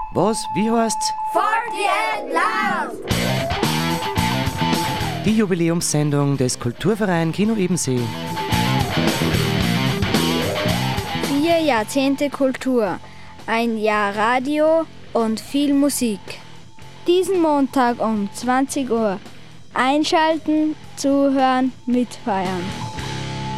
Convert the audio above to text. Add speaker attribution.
Speaker 1: Was? Wie heißt's?
Speaker 2: 48 Loud!
Speaker 1: Die Jubiläumssendung des Kulturvereins Kino Ebensee.
Speaker 3: 4 Jahrzehnte Kultur, ein Jahr Radio und viel Musik. Diesen Montag um 20 Uhr. Einschalten, zuhören, mitfeiern.